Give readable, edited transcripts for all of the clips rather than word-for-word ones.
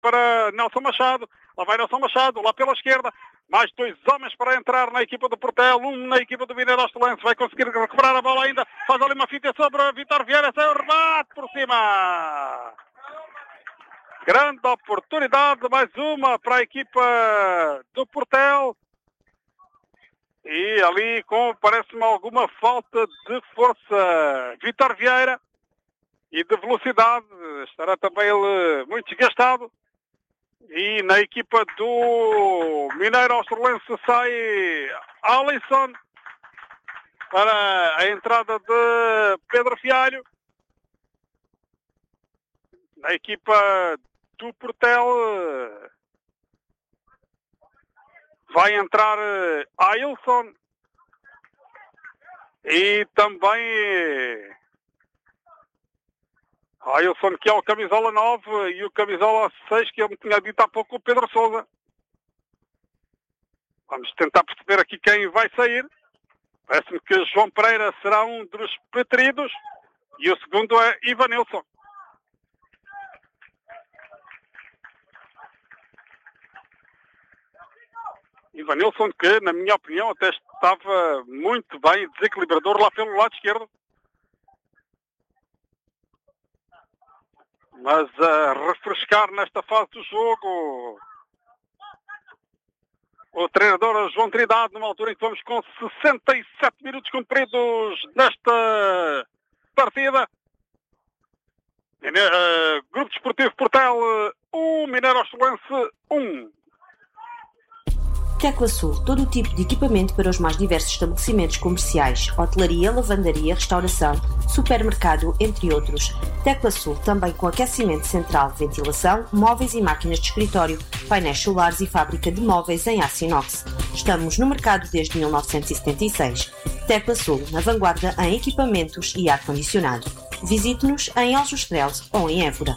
para Nelson Machado. Lá vai Nelson Machado, lá pela esquerda. Mais 2 homens para entrar na equipa do Portel, 1 na equipa do Mineiro Ostelense. Vai conseguir recuperar a bola ainda. Faz ali uma fita sobre Vítor Vieira. Sai o remate por cima. Grande oportunidade, mais uma para a equipa do Portel. E ali parece-me alguma falta de força. Vítor Vieira. E de velocidade. Estará também ele muito desgastado. E na equipa do Mineiro Ostelense sai Alisson para a entrada de Pedro Fialho. Na equipa do Portel vai entrar Ailson e também Ailson, que é o camisola 9, e o camisola 6, que eu me tinha dito há pouco, o Pedro Sousa. Vamos tentar perceber aqui quem vai sair. Parece-me que João Pereira será um dos preteridos e o segundo é Ivanilson. Ivanilson, que na minha opinião até estava muito bem, desequilibrador lá pelo lado esquerdo. Mas a refrescar nesta fase do jogo o treinador João Trindade, numa altura em que vamos com 67 minutos cumpridos nesta partida. Grupo Desportivo Portel 1, Mineiro Ostelense 1. Tecla Sul, todo o tipo de equipamento para os mais diversos estabelecimentos comerciais, hotelaria, lavandaria, restauração, supermercado, entre outros. Tecla Sul, também com aquecimento central, ventilação, móveis e máquinas de escritório, painéis solares e fábrica de móveis em aço inox. Estamos no mercado desde 1976. Tecla Sul, na vanguarda em equipamentos e ar-condicionado. Visite-nos em Aljustrel ou em Évora.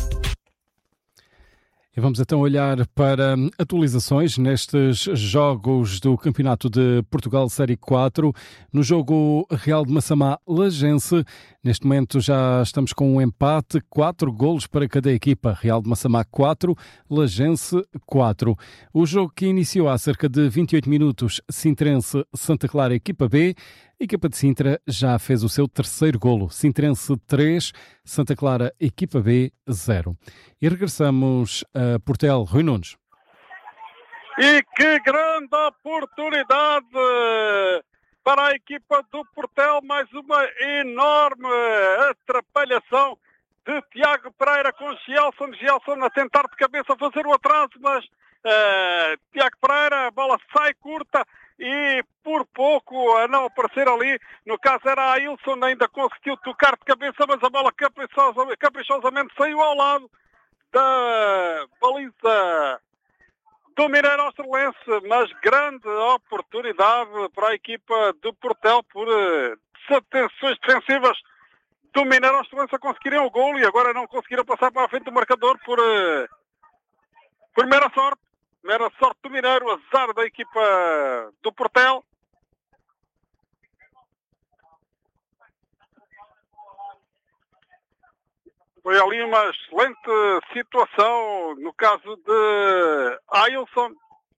E vamos então olhar para atualizações nestes jogos do Campeonato de Portugal Série 4. No jogo Real de Massamá-Lagense, neste momento já estamos com um empate, 4 golos para cada equipa. Real de Massamá 4, Lagense 4. O jogo que iniciou há cerca de 28 minutos, Sintrense-Santa Clara, equipa B. A equipa de Sintra já fez o seu terceiro golo. Sintrense 3, Santa Clara, equipa B 0. E regressamos a Portel. Rui Nunes. E que grande oportunidade para a equipa do Portel. Mais uma enorme atrapalhação de Tiago Pereira com Gielson. Gielson a tentar de cabeça fazer o atraso, mas Tiago Pereira, a bola sai curta. E por pouco a não aparecer ali, no caso era a Ailson, ainda conseguiu tocar de cabeça, mas a bola caprichosamente saiu ao lado da baliza do Mineiro Ostelense, mas grande oportunidade para a equipa do Portel por desatenções defensivas do Mineiro Ostelense a conseguirem o golo e agora não conseguiram passar para a frente do marcador por mera sorte. Mera sorte do Mineiro, azar da equipa do Portel. Foi ali uma excelente situação no caso de Ailson.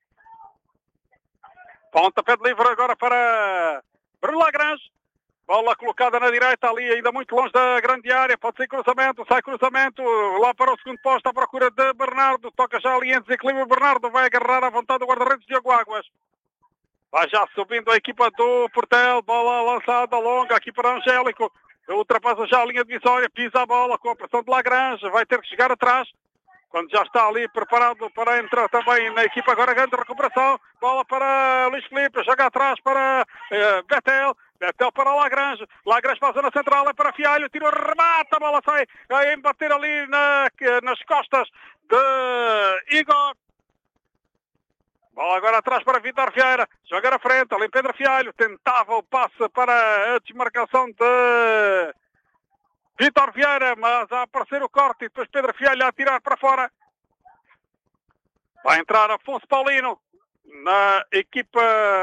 Pontapé de livre agora para Bruno Lagrange. Bola colocada na direita, ali ainda muito longe da grande área. Pode ser cruzamento, sai cruzamento. Lá para o segundo posto à procura de Bernardo. Toca já ali em desequilíbrio. Bernardo vai agarrar à vontade do guarda-redes Diogo Águas. Vai já subindo a equipa do Portel. Bola lançada longa aqui para Angélico. Ultrapassa já a linha divisória. Pisa a bola com a pressão de Lagrange. Vai ter que chegar atrás. Quando já está ali preparado para entrar também na equipa. Agora grande recuperação. Bola para Luís Filipe. Joga atrás para Betel. Betel para Lagrange. Lagrange para a zona central. É para Fialho. Tira o remate. A bola sai a embater ali nas costas de Igor. Bola agora atrás para Vítor Vieira. Joga na frente. Ali Pedro Fialho. Tentava o passe para a desmarcação de Vítor Vieira, mas a aparecer o corte e depois Pedro Fialho a tirar para fora. Vai entrar Afonso Paulino na equipa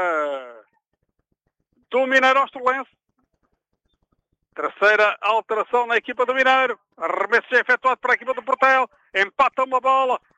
do Mineiro Ostelense. Terceira alteração na equipa do Mineiro. Arremesso já efetuado para a equipa do Portel. empata uma bola,